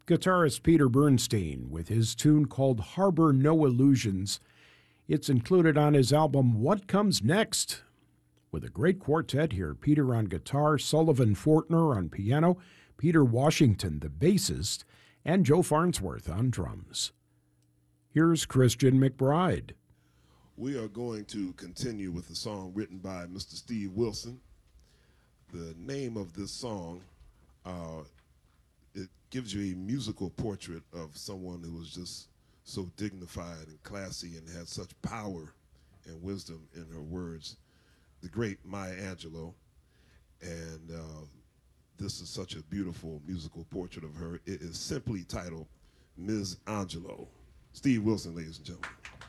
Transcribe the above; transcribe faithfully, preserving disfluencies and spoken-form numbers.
guitarist Peter Bernstein with his tune called Harbor No Illusions. It's included on his album What Comes Next, with a great quartet here. Peter on guitar, Sullivan Fortner on piano, Peter Washington, the bassist, and Joe Farnsworth on drums. Here's Christian McBride. We are going to continue with a song written by Mister Steve Wilson. The name of this song, uh, it gives you a musical portrait of someone who was just so dignified and classy and had such power and wisdom in her words, the great Maya Angelou. And uh, this is such a beautiful musical portrait of her. It is simply titled Miz Angelou. Steve Wilson, ladies and gentlemen.